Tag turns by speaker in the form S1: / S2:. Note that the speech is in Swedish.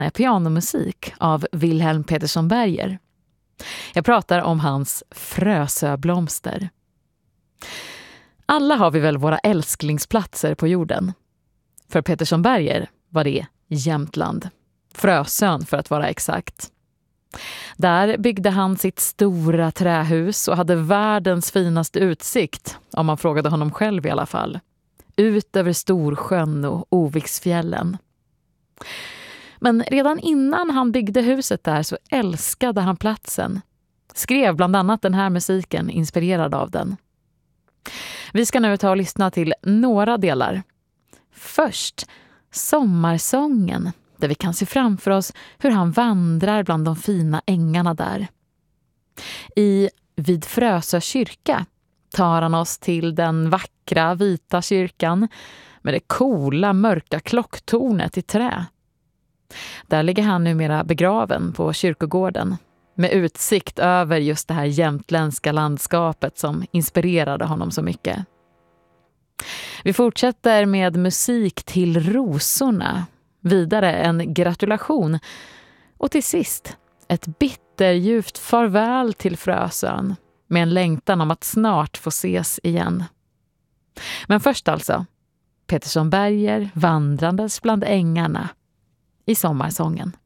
S1: pianomusik av Wilhelm Petersson Berger. Jag pratar om hans Frösöblomster. Alla har vi väl våra älsklingsplatser på jorden. För Petersson Berger var det Jämtland. Frösön för att vara exakt. Där byggde han sitt stora trähus och hade världens finaste utsikt, om man frågade honom själv i alla fall. Ut över Storsjön och Oviksfjällen. Men redan innan han byggde huset där så älskade han platsen. Skrev bland annat den här musiken inspirerad av den. Vi ska nu ta och lyssna till några delar. Först Sommarsången, där vi kan se framför oss hur han vandrar bland de fina ängarna där. I Vid Frösö kyrka tar han oss till den vackra vita kyrkan med det coola mörka klocktornet i trä. Där ligger han numera begraven på kyrkogården med utsikt över just det här jämtländska landskapet som inspirerade honom så mycket. Vi fortsätter med musik till rosorna, vidare en gratulation och till sist ett bitterljuvt farväl till Frösön med en längtan om att snart få ses igen. Men först alltså, Petersson Berger vandrandes bland ängarna i Sommarsången.